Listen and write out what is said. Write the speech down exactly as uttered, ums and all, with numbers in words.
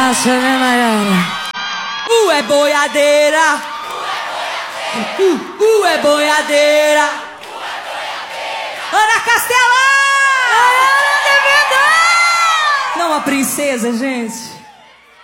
acha, né, Maiara? Uh, é boiadeira. Uh, uh, é boiadeira. Ana Castela! Não, a princesa, gente.